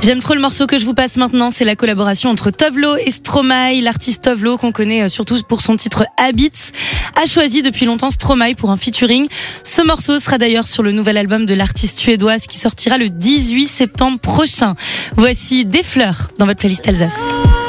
J'aime trop le morceau que je vous passe maintenant, c'est la collaboration entre Tovlo et Stromae. L'artiste Tovlo, qu'on connaît surtout pour son titre Habits, a choisi depuis longtemps Stromae pour un featuring. Ce morceau sera d'ailleurs sur le nouvel album de l'artiste suédoise qui sortira le 18 septembre prochain. Voici Des fleurs dans votre playlist Alsace.